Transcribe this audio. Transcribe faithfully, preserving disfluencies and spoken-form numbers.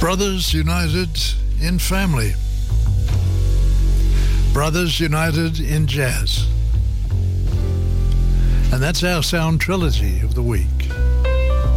Brothers United in Family. Brothers United in Jazz. And that's our sound trilogy of the week.